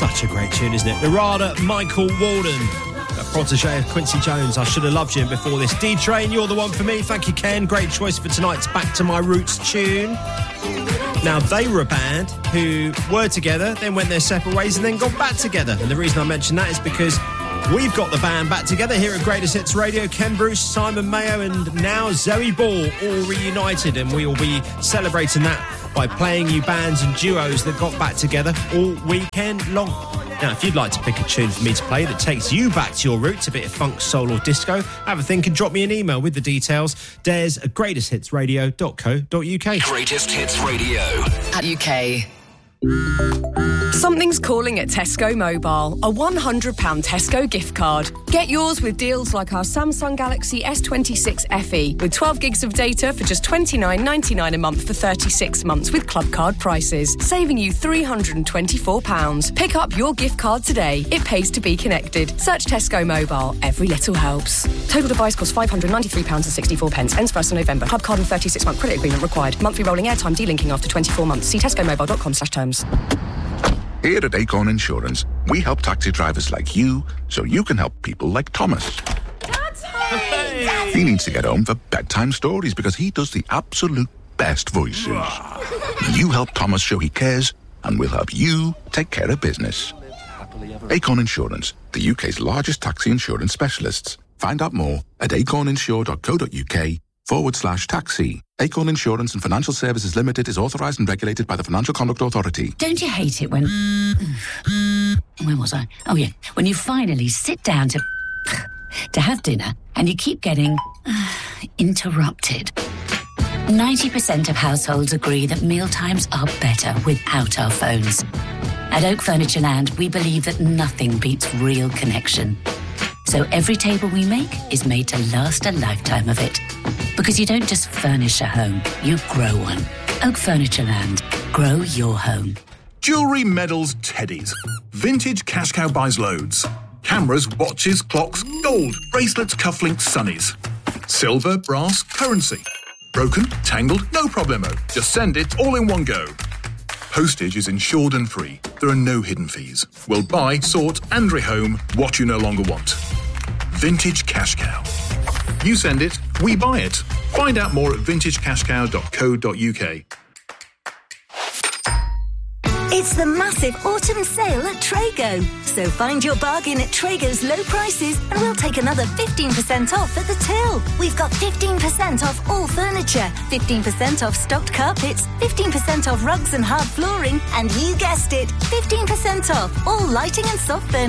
Such a great tune, isn't it? Narada, Michael Walden, a protege of Quincy Jones. I should have loved you before this. D-Train, you're the one for me. Thank you, Ken. Great choice for tonight's Back to My Roots tune. Now, they were a band who were together, then went their separate ways and then got back together. And the reason I mention that is because we've got the band back together here at Greatest Hits Radio. Ken Bruce, Simon Mayo and now Zoe Ball all reunited, and we will be celebrating that by playing you bands and duos that got back together all weekend long. Now, if you'd like to pick a tune for me to play that takes you back to your roots, a bit of funk, soul or disco, have a think and drop me an email with the details. Des at greatesthitsradio.co.uk. Greatest Hits Radio. At UK. Something's calling at Tesco Mobile. A £100 Tesco gift card. Get yours with deals like our Samsung Galaxy S26 FE with 12 gigs of data for just $29.99 a month for 36 months with club card prices, saving you £324. Pick up your gift card today. It pays to be connected. Search Tesco Mobile. Every little helps. Total device costs £593.64. Ends 1st of November. Club card and 36-month credit agreement required. Monthly rolling airtime delinking after 24 months. See tescomobile.com/terms. Here at Acorn Insurance, we help taxi drivers like you so you can help people like Thomas. Dad's home! He needs to get home for bedtime stories because he does the absolute best voices. You help Thomas show he cares, and we'll help you take care of business. Acorn Insurance, the UK's largest taxi insurance specialists. Find out more at acorninsure.co.uk/taxi. Acorn Insurance and Financial Services Limited is authorised and regulated by the Financial Conduct Authority. Don't you hate it when... Where was I? Oh, yeah. When you finally sit down to have dinner and you keep getting interrupted. 90% of households agree that mealtimes are better without our phones. At Oak Furnitureland, we believe that nothing beats real connection. So every table we make is made to last a lifetime of it. Because you don't just furnish a home, you grow one. Oak Furnitureland. Grow your home. Jewellery, medals, teddies. Vintage Cash Cow buys loads. Cameras, watches, clocks, gold, bracelets, cufflinks, sunnies. Silver, brass, currency. Broken, tangled, no problemo. Just send it all in one go. Postage is insured and free. There are no hidden fees. We'll buy, sort and rehome what you no longer want. Vintage Cash Cow. You send it, we buy it. Find out more at vintagecashcow.co.uk. It's the massive autumn sale at Trago. So find your bargain at Trago's low prices and we'll take another 15% off at the till. We've got 15% off all furniture, 15% off stocked carpets, 15% off rugs and hard flooring, and you guessed it, 15% off all lighting and soft furniture.